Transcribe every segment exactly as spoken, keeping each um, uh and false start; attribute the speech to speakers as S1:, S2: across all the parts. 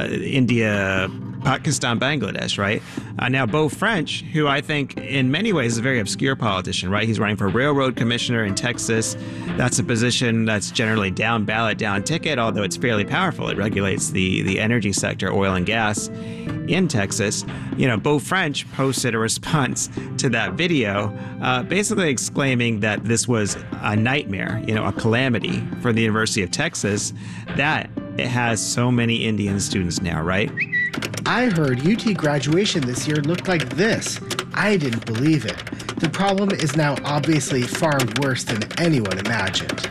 S1: uh, India, Pakistan, Bangladesh, right? Uh, now, Beau French, who I think in many ways is a very obscure politician, right? He's running for railroad commissioner in Texas. That's a position that's generally down ballot, down ticket, although it's fairly powerful. It regulates the, the energy sector, oil and gas in Texas. You know, Beau French posted a response to that video, uh, basically exclaiming that this was a nightmare, you know, a calamity for the University of Texas, that it has so many Indian students now, right?
S2: I heard U T graduation this year looked like this. I didn't believe it. The problem is now obviously far worse than anyone imagined.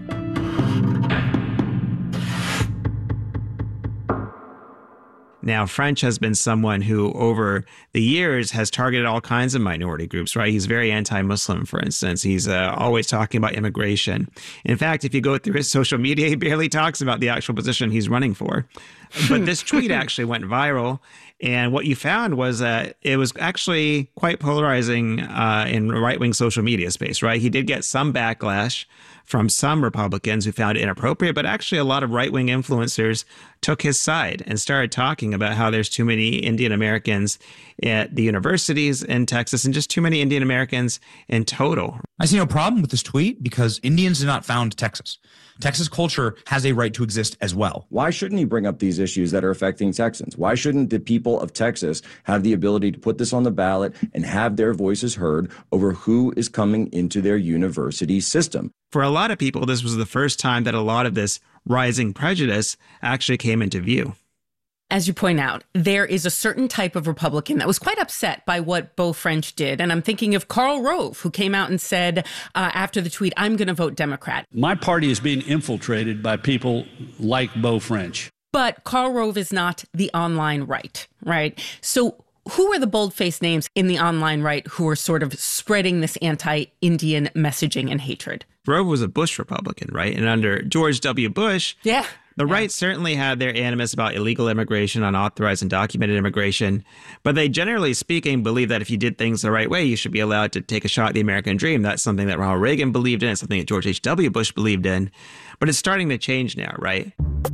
S1: Now, French has been someone who, over the years, has targeted all kinds of minority groups, right? He's very anti-Muslim, for instance. He's uh, always talking about immigration. In fact, if you go through his social media, he barely talks about the actual position he's running for. But this tweet actually went viral. And what you found was that it was actually quite polarizing uh, in right-wing social media space, right? He did get some backlash from some Republicans who found it inappropriate, but actually a lot of right-wing influencers took his side and started talking about how there's too many Indian Americans at the universities in Texas and just too many Indian Americans in total.
S3: I see no problem with this tweet because Indians did not found Texas. Texas culture has a right to exist as well.
S4: Why shouldn't he bring up these issues that are affecting Texans? Why shouldn't the people of Texas have the ability to put this on the ballot and have their voices heard over who is coming into their university system?
S1: For a lot of people, this was the first time that a lot of this rising prejudice actually came into view.
S5: As you point out, there is a certain type of Republican that was quite upset by what Beau French did. And I'm thinking of Karl Rove, who came out and said uh, after the tweet, I'm going to vote Democrat.
S6: My party is being infiltrated by people like Beau French.
S5: But Karl Rove is not the online right, right? So who are the bold-faced names in the online right who are sort of spreading this anti-Indian messaging and hatred?
S1: Rove was a Bush Republican, right? And under George W. Bush,
S5: yeah.
S1: The
S5: yeah.
S1: right certainly had their animus about illegal immigration, unauthorized and documented immigration, but they generally speaking believe that if you did things the right way, you should be allowed to take a shot at the American dream. That's something that Ronald Reagan believed in. It's something that George H W. Bush believed in, but it's starting to change now, right?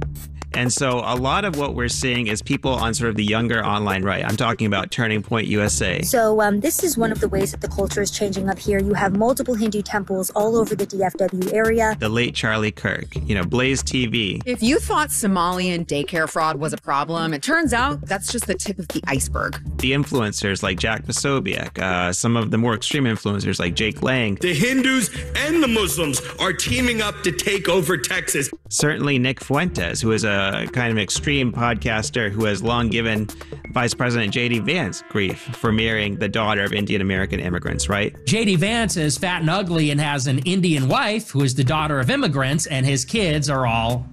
S1: And so a lot of what we're seeing is people on sort of the younger online right. I'm talking about Turning Point U S A.
S7: So um, this is one of the ways that the culture is changing up here. You have multiple Hindu temples all over the D F W area.
S1: The late Charlie Kirk, you know, Blaze T V.
S8: If you thought Somalian daycare fraud was a problem, it turns out that's just the tip of the iceberg.
S1: The influencers like Jack Posobiec, uh, some of the more extreme influencers like Jake Lang.
S9: The Hindus and the Muslims are teaming up to take over Texas.
S1: Certainly Nick Fuentes, who is a kind of extreme podcaster who has long given Vice President J D Vance grief for marrying the daughter of Indian American immigrants, right?
S10: J D Vance is fat and ugly and has an Indian wife who is the daughter of immigrants, and his kids are all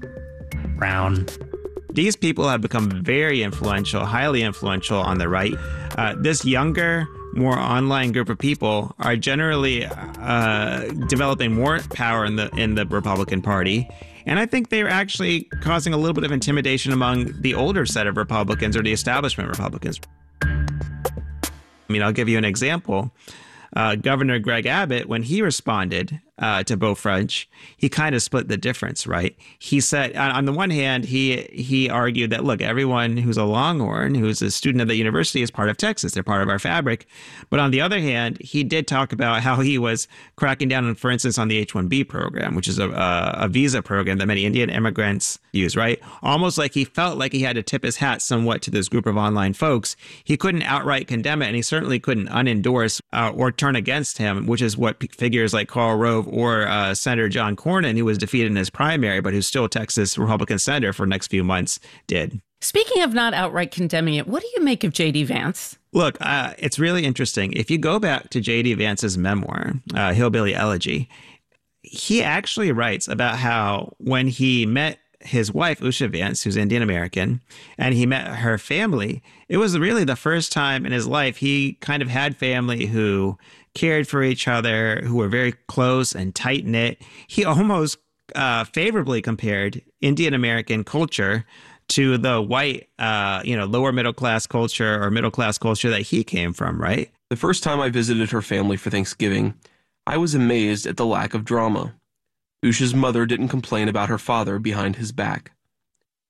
S10: brown.
S1: These people have become very influential, highly influential on the right. Uh, this younger, more online group of people are generally uh, developing more power in the in the Republican Party. And I think they're actually causing a little bit of intimidation among the older set of Republicans or the establishment Republicans. I mean, I'll give you an example. Uh, Governor Greg Abbott, when he responded uh, to Beau French, he kind of split the difference, right? He said, on, on the one hand, he he argued that, look, everyone who's a Longhorn, who's a student of the university is part of Texas. They're part of our fabric. But on the other hand, he did talk about how he was cracking down on, for instance, on the H one B program, which is a, a, a visa program that many Indian immigrants use, right? Almost like he felt like he had to tip his hat somewhat to this group of online folks. He couldn't outright condemn it, and he certainly couldn't unendorse uh, or turn against him, which is what figures like Karl Rove or uh, Senator John Cornyn, who was defeated in his primary, but who's still a Texas Republican senator for the next few months, did.
S5: Speaking of not outright condemning it, what do you make of J D Vance?
S1: Look, uh, it's really interesting. If you go back to J D Vance's memoir, uh, Hillbilly Elegy, he actually writes about how when he met his wife, Usha Vance, who's Indian American, and he met her family, it was really the first time in his life he kind of had family who cared for each other, who were very close and tight-knit. He almost uh, favorably compared Indian American culture to the white, uh, you know, lower middle class culture or middle class culture that he came from, right?
S11: The first time I visited her family for Thanksgiving, I was amazed at the lack of drama. Usha's mother didn't complain about her father behind his back.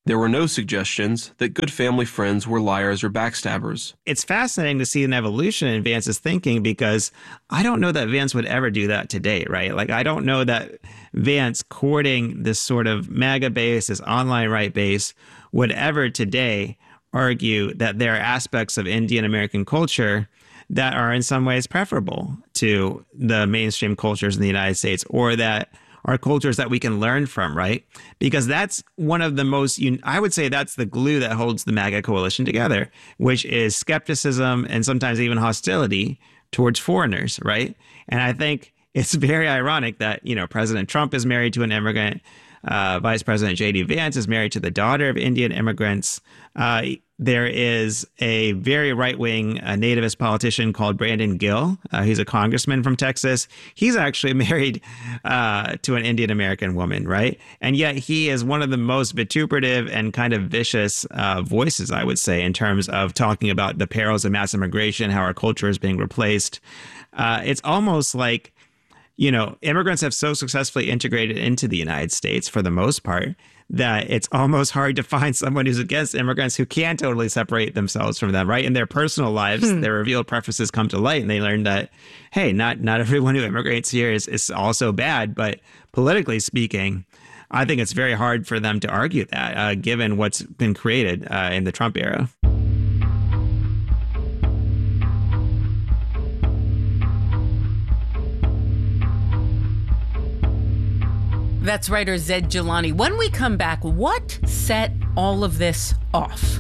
S11: There were no suggestions that good family friends were liars or backstabbers.
S1: It's fascinating to see an evolution in Vance's thinking because I don't know that Vance would ever do that today, right? Like, I don't know that Vance courting this sort of MAGA base, this online right base, would ever today argue that there are aspects of Indian American culture that are in some ways preferable to the mainstream cultures in the United States, or that are cultures that we can learn from, right? Because that's one of the most, I would say that's the glue that holds the MAGA coalition together, which is skepticism and sometimes even hostility towards foreigners, right? And I think it's very ironic that, you know, President Trump is married to an immigrant. Uh, Vice President J D Vance is married to the daughter of Indian immigrants. Uh, there is a very right-wing uh, nativist politician called Brandon Gill. Uh, he's a congressman from Texas. He's actually married uh, to an Indian American woman, right? And yet he is one of the most vituperative and kind of vicious uh, voices, I would say, in terms of talking about the perils of mass immigration, how our culture is being replaced. Uh, it's almost like, you know, immigrants have so successfully integrated into the United States for the most part that it's almost hard to find someone who's against immigrants who can totally separate themselves from them, right? In their personal lives, hmm. their revealed preferences come to light, and they learn that, hey, not not everyone who immigrates here is, is also bad. But politically speaking, I think it's very hard for them to argue that, uh, given what's been created uh, in the Trump era.
S5: That's writer Zaid Jilani. When we come back, what set all of this off?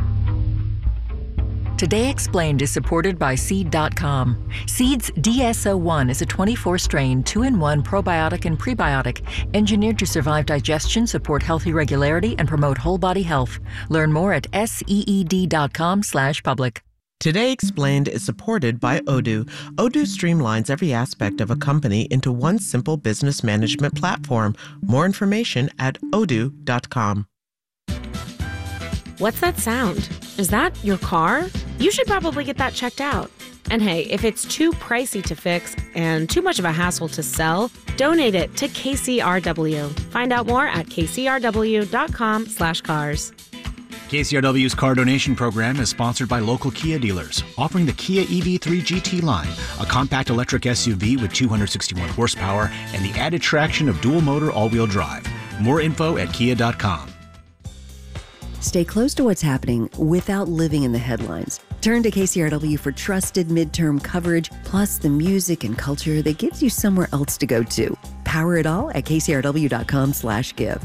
S12: Today Explained is supported by Seed dot com. Seed's D S O one is a twenty-four strain, two in one probiotic and prebiotic, engineered to survive digestion, support healthy regularity, and promote whole body health. Learn more at seed dot com slash public.
S13: Today Explained is supported by Odoo. Odoo streamlines every aspect of a company into one simple business management platform. More information at odoo dot com.
S14: What's that sound? Is that your car? You should probably get that checked out. And hey, if it's too pricey to fix and too much of a hassle to sell, donate it to K C R W. Find out more at k c r w dot com slash cars.
S15: K C R W's car donation program is sponsored by local Kia dealers, offering the Kia E V three G T line, a compact electric S U V with two hundred sixty-one horsepower and the added traction of dual-motor all-wheel drive. More info at kia dot com.
S16: Stay close to what's happening without living in the headlines. Turn to K C R W for trusted midterm coverage, plus the music and culture that gives you somewhere else to go to. Power it all at k c r w dot com slash give.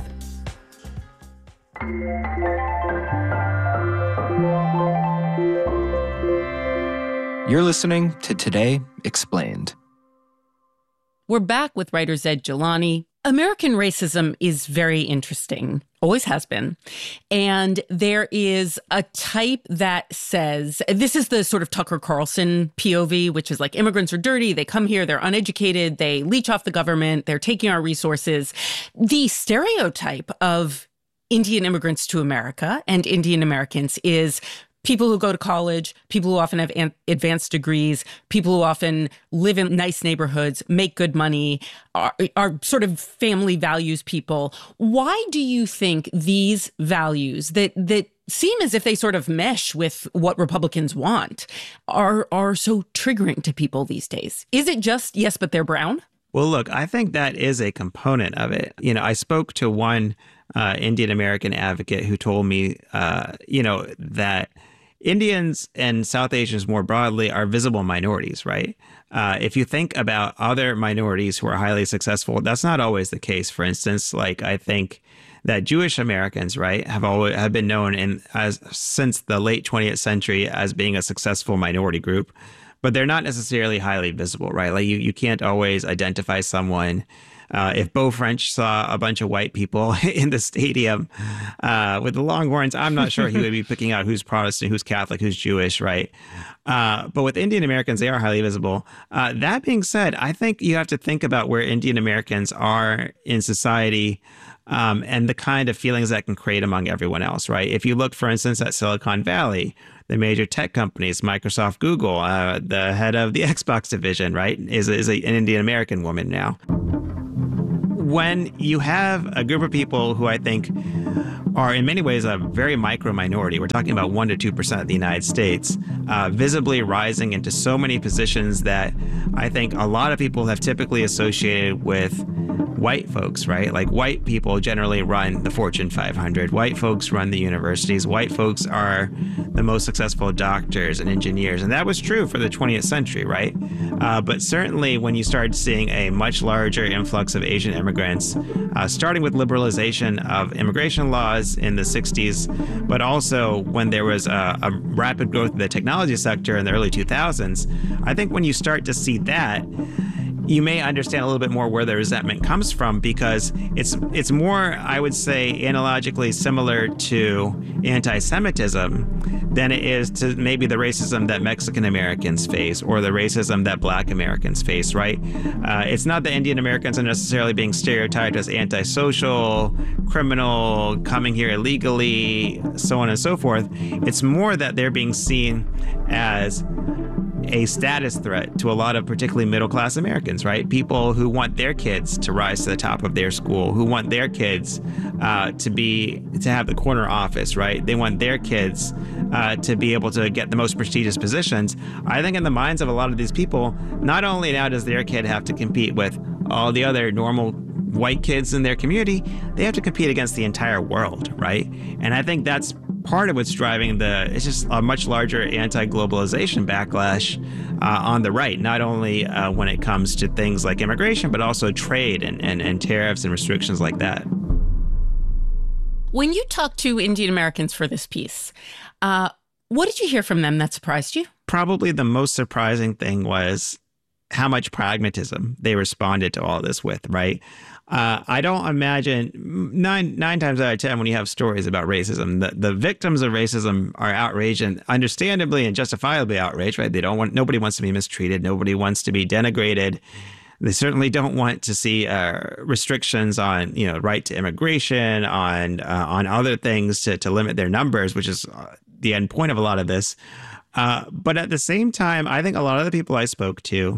S17: You're listening to Today Explained.
S5: We're back with writer Zaid Jilani. American racism is very interesting, always has been. And there is a type that says, this is the sort of Tucker Carlson P O V, which is like immigrants are dirty, they come here, they're uneducated, they leech off the government, they're taking our resources. The stereotype of Indian immigrants to America and Indian Americans is people who go to college, people who often have an- advanced degrees, people who often live in nice neighborhoods, make good money, are, are sort of family values people. Why do you think these values that that seem as if they sort of mesh with what Republicans want are are so triggering to people these days? Is it just, yes, but they're brown?
S1: Well, look, I think that is a component of it. You know, I spoke to one uh, Indian American advocate who told me, uh, you know, that Indians and South Asians more broadly are visible minorities, right? Uh, if you think about other minorities who are highly successful, that's not always the case. For instance, like I think that Jewish Americans, right, have always have been known in as since the late twentieth century as being a successful minority group, but they're not necessarily highly visible, right? Like you, you can't always identify someone. Uh, if Beau French saw a bunch of white people in the stadium uh, with the Longhorns, I'm not sure he would be picking out who's Protestant, who's Catholic, who's Jewish, right? Uh, but with Indian Americans, they are highly visible. Uh, that being said, I think you have to think about where Indian Americans are in society um, and the kind of feelings that can create among everyone else, right? If you look, for instance, at Silicon Valley, the major tech companies, Microsoft, Google, uh, the head of the Xbox division, right, is, is a, an Indian American woman now. when you have a group of people who I think are in many ways a very micro minority, we're talking about one to two percent of the United States, uh, visibly rising into so many positions that I think a lot of people have typically associated with white folks, right? Like white people generally run the Fortune five hundred. White folks run the universities. White folks are the most successful doctors and engineers. And that was true for the twentieth century, right? Uh, but certainly when you start seeing a much larger influx of Asian immigrants, uh, starting with liberalization of immigration laws in the sixties, but also when there was a, a rapid growth of the technology sector in the early two thousands, I think when you start to see that, you may understand a little bit more where the resentment comes from, because it's it's more, I would say, analogically similar to anti-Semitism than it is to maybe the racism that Mexican Americans face or the racism that Black Americans face, right? Uh, it's not that Indian Americans are necessarily being stereotyped as antisocial, criminal, coming here illegally, so on and so forth. It's more that they're being seen as a status threat to a lot of particularly middle-class Americans, right? People who want their kids to rise to the top of their school, who want their kids uh, to be to have the corner office, right? They want their kids uh, to be able to get the most prestigious positions. I think in the minds of a lot of these people, not only now does their kid have to compete with all the other normal white kids in their community, they have to compete against the entire world, right? And I think that's part of what's driving the, it's just a much larger anti-globalization backlash uh, on the right, not only uh, when it comes to things like immigration, but also trade and, and, and tariffs and restrictions like that.
S5: When you talked to Indian Americans for this piece, uh, what did you hear from them that surprised you?
S1: Probably the most surprising thing was how much pragmatism they responded to all this with, right? Uh, I don't imagine nine nine times out of ten when you have stories about racism, the, the victims of racism are outraged and understandably and justifiably outraged, right? They don't want, nobody wants to be mistreated. Nobody wants to be denigrated. They certainly don't want to see uh, restrictions on, you know, right to immigration, on uh, on other things to, to limit their numbers, which is the end point of a lot of this. Uh, but at the same time, I think a lot of the people I spoke to,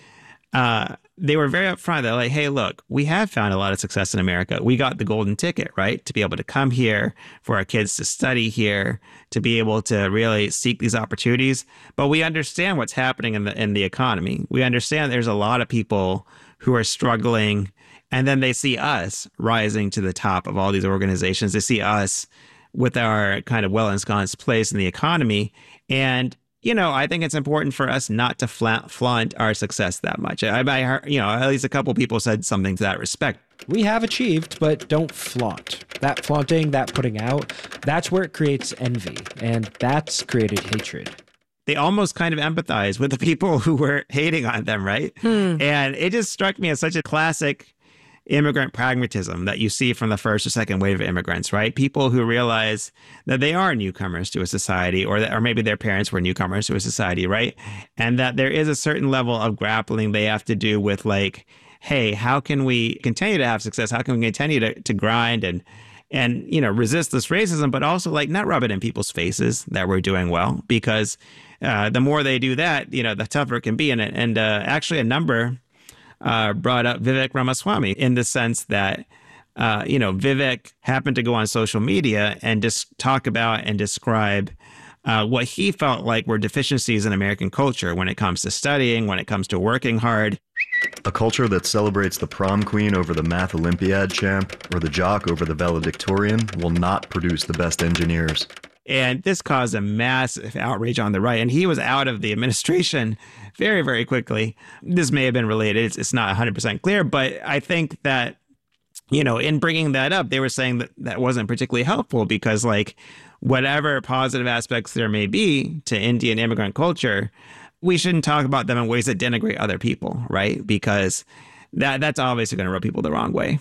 S1: uh, they were very upfront. They're like, hey, look, we have found a lot of success in America. We got the golden ticket, right? To be able to come here, for our kids to study here, to be able to really seek these opportunities. But we understand what's happening in the in the economy. We understand there's a lot of people who are struggling. And then they see us rising to the top of all these organizations. They see us with our kind of well-ensconced place in the economy. And you know, I think it's important for us not to fla- flaunt our success that much. I, I heard, you know, at least a couple people said something to that respect.
S18: We have achieved, but don't flaunt. That flaunting, that putting out, that's where it creates envy, and that's created hatred.
S1: They almost kind of empathize with the people who were hating on them, right? Hmm. And it just struck me as such a classic immigrant pragmatism that you see from the first or second wave of immigrants, right? People who realize that they are newcomers to a society, or that, or maybe their parents were newcomers to a society, right? And that there is a certain level of grappling they have to do with, like, hey, how can we continue to have success? How can we continue to, to grind and, and, you know, resist this racism, but also like not rub it in people's faces that we're doing well, because uh, the more they do that, you know, the tougher it can be. And, and uh, actually a number Uh, brought up Vivek Ramaswamy in the sense that, uh, you know, Vivek happened to go on social media and just talk about and describe uh, what he felt like were deficiencies in American culture when it comes to studying, when it comes to working hard.
S19: A culture that celebrates the prom queen over the math Olympiad champ or the jock over the valedictorian will not produce the best engineers.
S1: And this caused a massive outrage on the right. And he was out of the administration very, very quickly. This may have been related. It's, it's not one hundred percent clear. But I think that, you know, in bringing that up, they were saying that that wasn't particularly helpful because, like, whatever positive aspects there may be to Indian immigrant culture, we shouldn't talk about them in ways that denigrate other people, right? Because that that's obviously going to rub people the wrong way.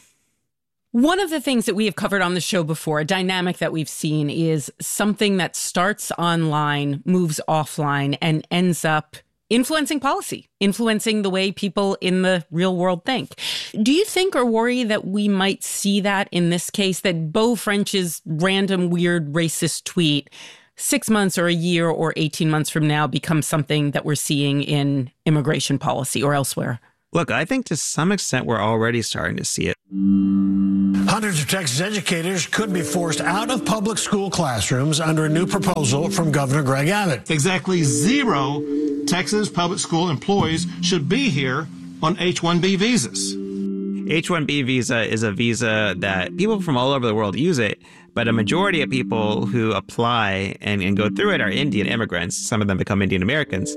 S5: One of the things that we have covered on the show before, a dynamic that we've seen, is something that starts online, moves offline, and ends up influencing policy, influencing the way people in the real world think. Do you think or worry that we might see that in this case, that Beau French's random, weird, racist tweet six months or a year or eighteen months from now becomes something that we're seeing in immigration policy or elsewhere?
S1: Look, I think to some extent we're already starting to see it.
S20: Hundreds of Texas educators could be forced out of public school classrooms under a new proposal from Governor Greg Abbott.
S21: Exactly zero Texas public school employees should be here on H one B visas.
S1: H one B visa is a visa that people from all over the world use it, but a majority of people who apply and, and go through it are Indian immigrants. Some of them become Indian Americans.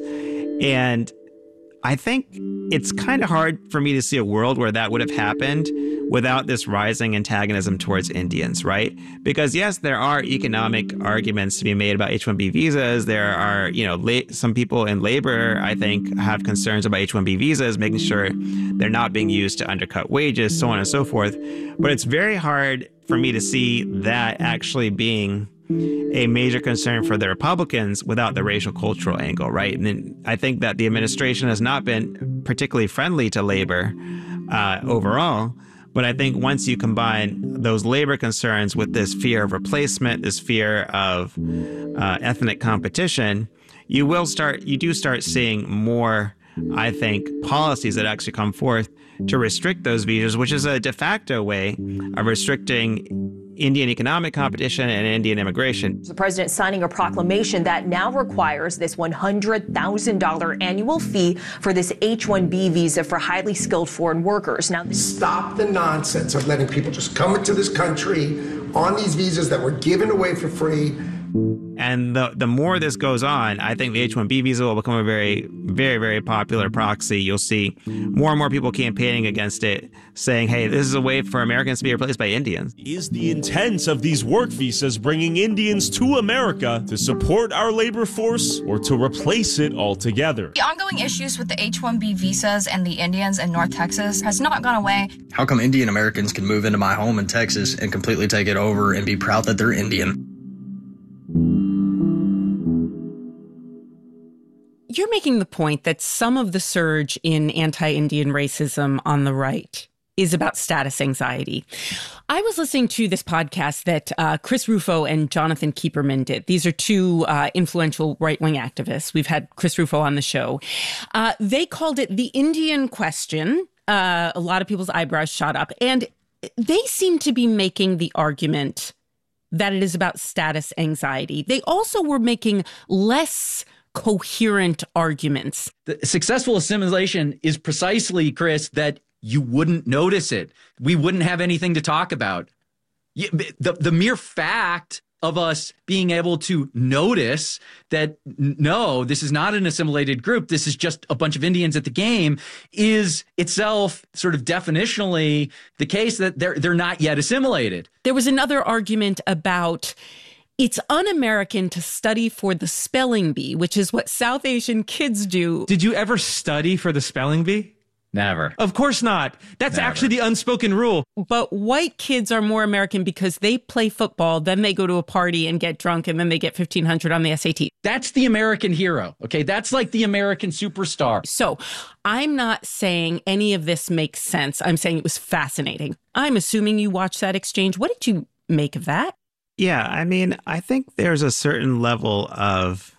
S1: And I think it's kind of hard for me to see a world where that would have happened without this rising antagonism towards Indians, right? Because yes, there are economic arguments to be made about H one B visas. There are, you know, la- some people in labor, I think, have concerns about H one B visas, making sure they're not being used to undercut wages, so on and so forth. But it's very hard for me to see that actually being a major concern for the Republicans without the racial cultural angle, right? And then I think that the administration has not been particularly friendly to labor uh, overall. But I think once you combine those labor concerns with this fear of replacement, this fear of uh, ethnic competition, you will start, you do start seeing more, I think, policies that actually come forth to restrict those visas, which is a de facto way of restricting Indian economic competition and Indian immigration.
S22: The president signing a proclamation that now requires this one hundred thousand dollars annual fee for this H one B visa for highly skilled foreign workers. Now,
S23: stop the nonsense of letting people just come into this country on these visas that were given away for free.
S1: And the the more this goes on, I think the H one B visa will become a very, very, very popular proxy. You'll see more and more people campaigning against it, saying, hey, this is a way for Americans to be replaced by Indians.
S24: Is the intent of these work visas bringing Indians to America to support our labor force or to replace it altogether?
S25: The ongoing issues with the H one B visas and the Indians in North Texas has not gone away.
S26: How come Indian Americans can move into my home in Texas and completely take it over and be proud that they're Indian?
S5: You're making the point that some of the surge in anti-Indian racism on the right is about status anxiety. I was listening to this podcast that uh, Chris Rufo and Jonathan Keeperman did. These are two uh, influential right-wing activists. We've had Chris Rufo on the show. Uh, they called it the Indian question. Uh, a lot of people's eyebrows shot up. And they seem to be making the argument that it is about status anxiety. They also were making less coherent arguments.
S3: The successful assimilation is precisely, Chris, that you wouldn't notice it. We wouldn't have anything to talk about. The, the mere fact of us being able to notice that, no, this is not an assimilated group, this is just a bunch of Indians at the game, is itself sort of definitionally the case that they're they're not yet assimilated.
S5: There was another argument about it's un-American to study for the spelling bee, which is what South Asian kids do.
S27: Did you ever study for the spelling bee?
S3: Never.
S27: Of course not. That's
S3: Never.
S27: actually the unspoken rule.
S5: But white kids are more American because they play football, then they go to a party and get drunk, and then they get fifteen hundred on the S A T.
S3: That's the American hero, okay? That's like the American superstar.
S5: So I'm not saying any of this makes sense. I'm saying it was fascinating. I'm assuming you watched that exchange. What did you make of that?
S1: Yeah, I mean, I think there's a certain level of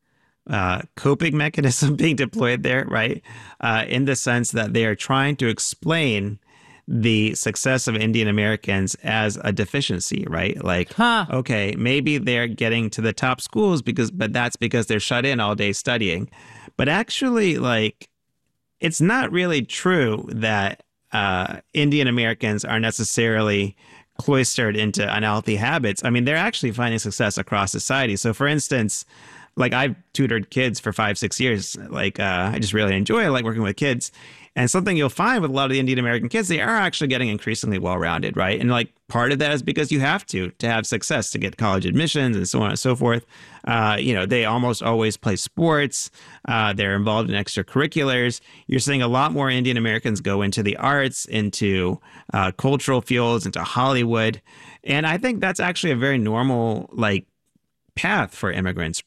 S1: uh, coping mechanism being deployed there, right? Uh, in the sense that they are trying to explain the success of Indian Americans as a deficiency, right? Like, huh. okay, maybe they're getting to the top schools because, but that's because they're shut in all day studying. But actually, like, it's not really true that uh, Indian Americans are necessarily cloistered into unhealthy habits. I mean, they're actually finding success across society. So, for instance, like I've tutored kids for five, six years. Like uh, I just really enjoy it. I like working with kids. And something you'll find with a lot of the Indian American kids, they are actually getting increasingly well-rounded, right? And like part of that is because you have to, to have success, to get college admissions and so on and so forth. Uh, you know, they almost always play sports. Uh, they're involved in extracurriculars. You're seeing a lot more Indian Americans go into the arts, into uh, cultural fields, into Hollywood. And I think that's actually a very normal, like, path for immigrants.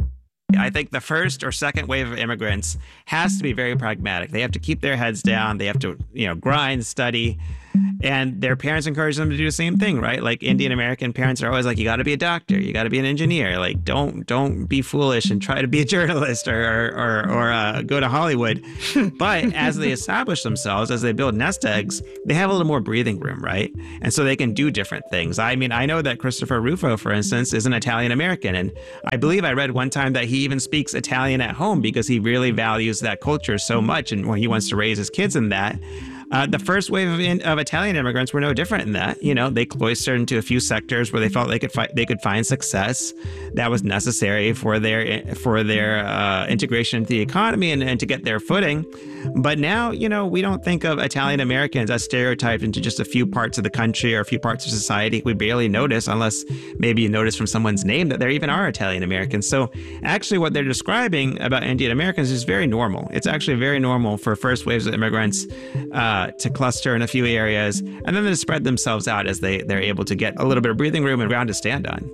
S1: I think the first or second wave of immigrants has to be very pragmatic. They have to keep their heads down. They have to, you know, grind, study. And their parents encourage them to do the same thing, right? Like Indian American parents are always like, you got to be a doctor, you got to be an engineer. Like, don't don't be foolish and try to be a journalist or or or, or uh, go to Hollywood. But as they establish themselves, as they build nest eggs, they have a little more breathing room, right? And so they can do different things. I mean, I know that Christopher Rufo, for instance, is an Italian American, and I believe I read one time that he even speaks Italian at home because he really values that culture so much, and when he wants to raise his kids in that. Uh, the first wave of, in, of Italian immigrants were no different in that. You know, they cloistered into a few sectors where they felt they could fi- they could find success that was necessary for their for their uh, integration into the economy and, and to get their footing. But now, you know, we don't think of Italian Americans as stereotyped into just a few parts of the country or a few parts of society. We barely notice, unless maybe you notice from someone's name that there even are Italian Americans. So actually what they're describing about Indian Americans is very normal. It's actually very normal for first waves of immigrants uh, to cluster in a few areas, and then to spread themselves out as they, they're able to get a little bit of breathing room and ground to stand on.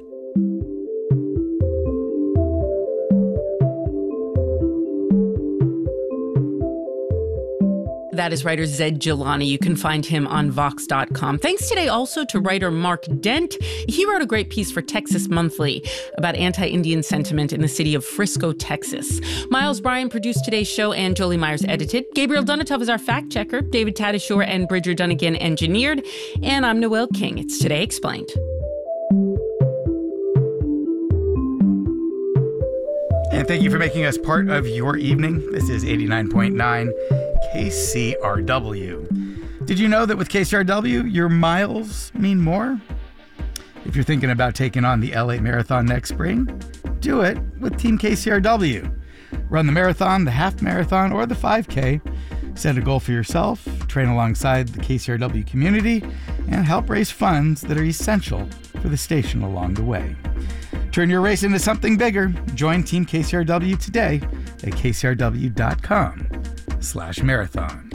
S5: That is writer Zed Jelani. You can find him on Vox dot com. Thanks today also to writer Mark Dent. He wrote a great piece for Texas Monthly about anti-Indian sentiment in the city of Frisco, Texas. Miles Bryan produced today's show, and Jolie Myers edited. Gabriel Dunatov is our fact checker. David Tadashore and Bridger Dunnigan engineered. And I'm Noelle King. It's Today Explained.
S2: And thank you for making us part of your evening. This is eighty-nine point nine K C R W. Did you know that with K C R W, your miles mean more? If you're thinking about taking on the L A Marathon next spring, do it with Team K C R W. Run the marathon, the half marathon, or the five K. Set a goal for yourself, train alongside the K C R W community, and help raise funds that are essential for the station along the way. Turn your race into something bigger. Join Team K C R W today at K C R W dot com slash marathon.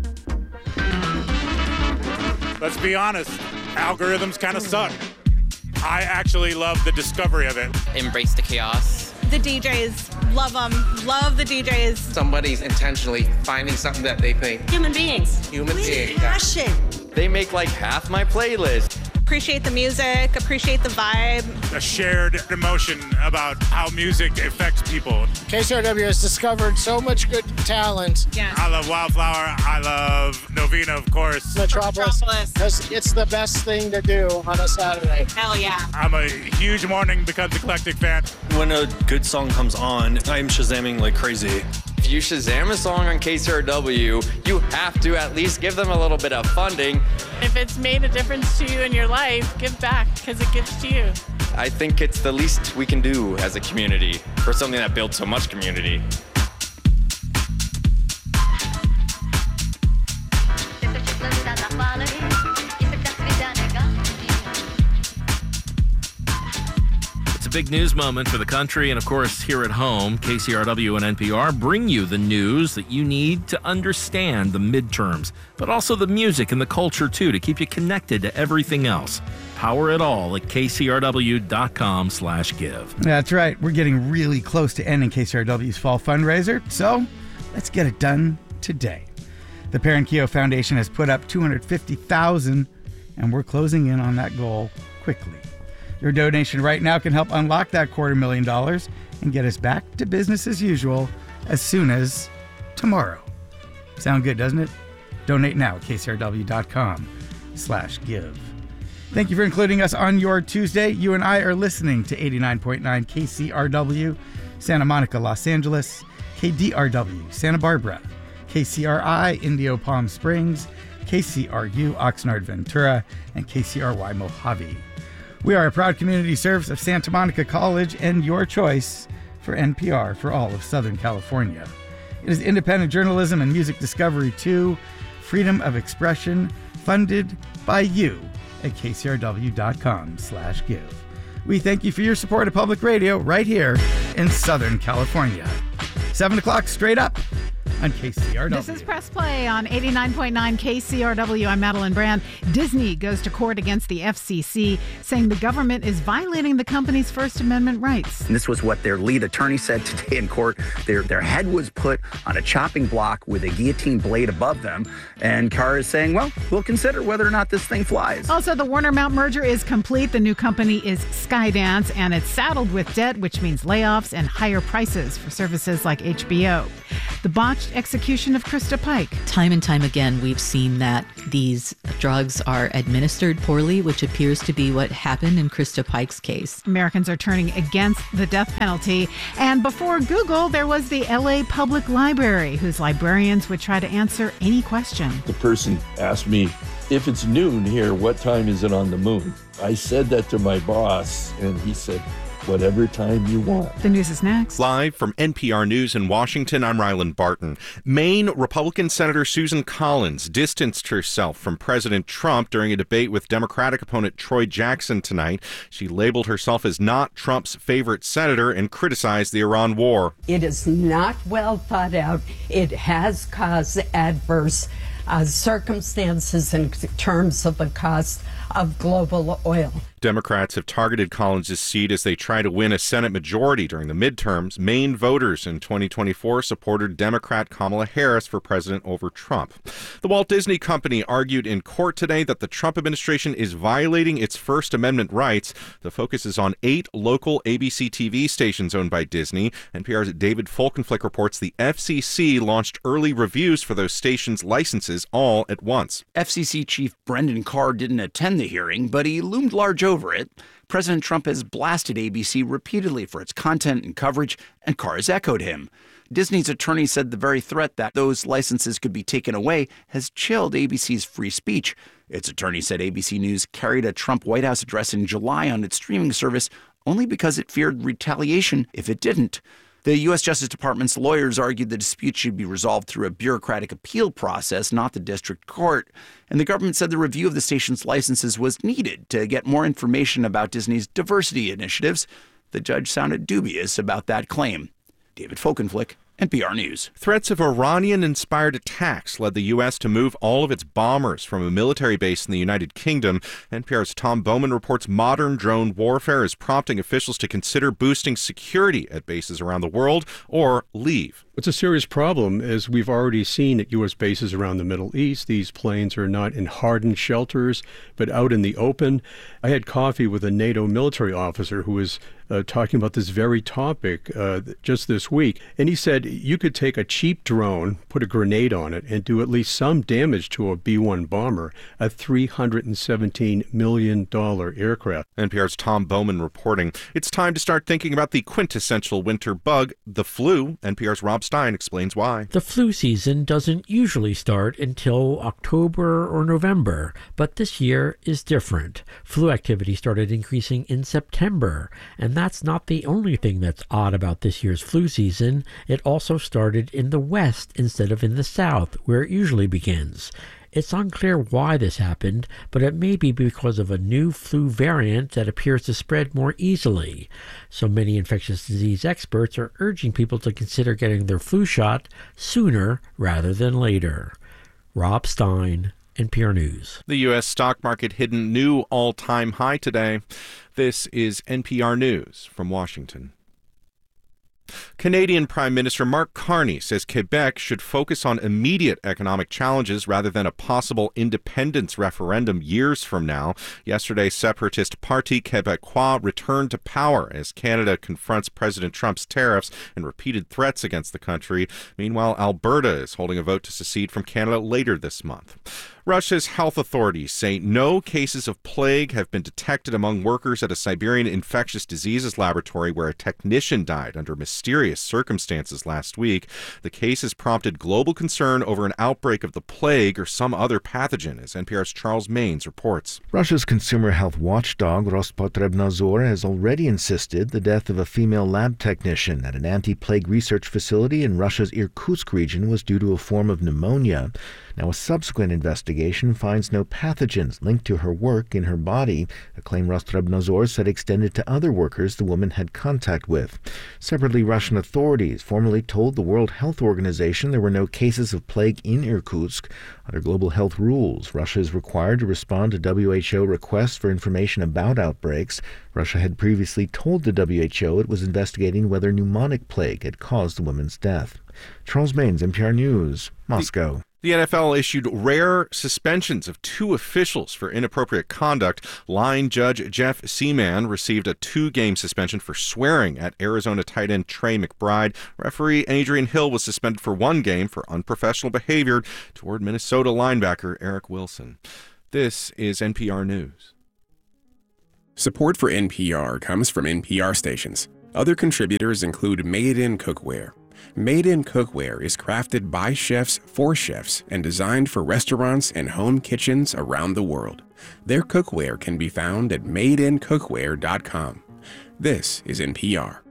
S4: Let's be honest, algorithms kind of suck. I actually love the discovery of it.
S6: Embrace the chaos.
S7: The D Js, love them, love the D Js.
S8: Somebody's intentionally finding something that they think.
S7: Human beings.
S8: Human beings.
S7: Passion.
S6: They make like half my playlist.
S7: Appreciate the music, appreciate the vibe.
S4: A shared emotion about how music affects people.
S9: K C R W has discovered so much good talent.
S7: Yeah.
S4: I love Wildflower. I love Novena, of course.
S9: Metropolis. Metropolis. It's the best thing to do on a Saturday.
S7: Hell yeah.
S4: I'm a huge Morning Becomes Eclectic fan.
S10: When a good song comes on, I'm Shazamming like crazy.
S6: If you Shazam a song on K C R W, you have to at least give them a little bit of funding.
S28: If it's made a difference to you in your life, give back because it gives to you.
S6: I think it's the least we can do as a community for something that builds so much community.
S29: It's a big news moment for the country and, of course, here at home. K C R W and N P R bring you the news that you need to understand the midterms, but also the music and the culture, too, to keep you connected to everything else. Power it all at K C R W dot com slash give.
S2: That's right. We're getting really close to ending K C R W's fall fundraiser, so let's get it done today. The Perrin Keogh Foundation has put up two hundred fifty thousand dollars, and we're closing in on that goal quickly. Your donation right now can help unlock that quarter million dollars and get us back to business as usual as soon as tomorrow. Sound good, doesn't it? Donate now at K C R W dot com slash give. Thank you for including us on your Tuesday. You and I are listening to eighty-nine point nine K C R W, Santa Monica, Los Angeles, K D R W, Santa Barbara, K C R I, Indio Palm Springs, K C R U, Oxnard, Ventura, and K C R Y, Mojave. We are a proud community service of Santa Monica College and your choice for N P R for all of Southern California. It is independent journalism and music discovery too, freedom of expression, funded by you at K C R W dot com slash give. We thank you for your support of public radio right here in Southern California. Seven o'clock straight up. on K C R W.
S11: This is Press Play on eighty-nine point nine K C R W. I'm Madeline Brand. Disney goes to court against the F C C, saying the government is violating the company's First Amendment rights.
S12: And this was what their lead attorney said today in court. Their, their head was put on a chopping block with a guillotine blade above them. And Carr is saying, well, we'll consider whether or not this thing flies.
S11: Also, the Warner-Mount merger is complete. The new company is Skydance, and it's saddled with debt, which means layoffs and higher prices for services like H B O. The botched execution of Krista Pike.
S13: Time and time again, we've seen that these drugs are administered poorly, which appears to be what happened in Krista Pike's case.
S11: Americans are turning against the death penalty. And before Google, there was the L A Public Library, whose librarians would try to answer any question.
S14: The person asked me, if it's noon here, what time is it on the moon? I said that to my boss, and he said, whatever time you want.
S11: The news is next.
S15: Live from N P R News in Washington, I'm Ryland Barton. Maine Republican Senator Susan Collins distanced herself from President Trump during a debate with Democratic opponent Troy Jackson tonight. She labeled herself as not Trump's favorite senator and criticized the Iran war.
S16: It is not well thought out. It has caused adverse uh, circumstances in terms of the cost of global oil.
S15: Democrats have targeted Collins' seat as they try to win a Senate majority during the midterms. Maine voters in twenty twenty-four supported Democrat Kamala Harris for president over Trump. The Walt Disney Company argued in court today that the Trump administration is violating its First Amendment rights. The focus is on eight local A B C T V stations owned by Disney. N P R's David Folkenflik reports the F C C launched early reviews for those stations' licenses all at once.
S17: F C C Chief Brendan Carr didn't attend the hearing, but he loomed large over it. President Trump has blasted A B C repeatedly for its content and coverage, and Carr has echoed him. Disney's attorney said the very threat that those licenses could be taken away has chilled A B C's free speech. Its attorney said A B C News carried a Trump White House address in July on its streaming service only because it feared retaliation if it didn't. The U S Justice Department's lawyers argued the dispute should be resolved through a bureaucratic appeal process, not the district court. And the government said the review of the station's licenses was needed to get more information about Disney's diversity initiatives. The judge sounded dubious about that claim. David Folkenflik, N P R News.
S15: Threats of Iranian-inspired attacks led the U S to move all of its bombers from a military base in the United Kingdom. N P R's Tom Bowman reports modern drone warfare is prompting officials to consider boosting security at bases around the world or leave.
S18: It's a serious problem, as we've already seen at U S bases around the Middle East. These planes are not in hardened shelters, but out in the open. I had coffee with a NATO military officer who was uh, talking about this very topic uh, just this week. And he said you could take a cheap drone, put a grenade on it, and do at least some damage to a B one bomber, a three hundred seventeen million dollars aircraft.
S15: N P R's Tom Bowman reporting. It's time to start thinking about the quintessential winter bug, the flu. N P R's Rob Stein explains why.
S19: The flu season doesn't usually start until October or November, but this year is different. Flu activity started increasing in September, and that's not the only thing that's odd about this year's flu season. It also started in the West instead of in the South, where it usually begins. It's unclear why this happened, but it may be because of a new flu variant that appears to spread more easily. So many infectious disease experts are urging people to consider getting their flu shot sooner rather than later. Rob Stein, N P R News.
S15: The U S stock market hit a new all-time high today. This is N P R News from Washington. Canadian Prime Minister Mark Carney says Quebec should focus on immediate economic challenges rather than a possible independence referendum years from now. Yesterday, separatist Parti Québécois returned to power as Canada confronts President Trump's tariffs and repeated threats against the country. Meanwhile, Alberta is holding a vote to secede from Canada later this month. Russia's health authorities say no cases of plague have been detected among workers at a Siberian infectious diseases laboratory where a technician died under mysterious circumstances last week. The case has prompted global concern over an outbreak of the plague or some other pathogen, as N P R's Charles Maines reports.
S19: Russia's consumer health watchdog Rospotrebnadzor has already insisted the death of a female lab technician at an anti-plague research facility in Russia's Irkutsk region was due to a form of pneumonia. Now, a subsequent investigation
S3: investigation finds no pathogens linked to her work in her body, a claim Rostovnadzor said extended to other workers the woman had contact with. Separately, Russian authorities formally told the World Health Organization there were no cases of plague in Irkutsk. Under global health rules, Russia is required to respond to W H O requests for information about outbreaks. Russia had previously told the W H O it was investigating whether pneumonic plague had caused the woman's death. Charles Maines, N P R News, Moscow.
S15: The- The N F L issued rare suspensions of two officials for inappropriate conduct. Line judge Jeff Seaman received a two-game suspension for swearing at Arizona tight end Trey McBride. Referee Adrian Hill was suspended for one game for unprofessional behavior toward Minnesota linebacker Eric Wilson. This is N P R News.
S20: Support for N P R comes from N P R stations. Other contributors include Made in Cookware. Made in Cookware is crafted by chefs for chefs and designed for restaurants and home kitchens around the world. Their cookware can be found at made in cookware dot com. This is N P R.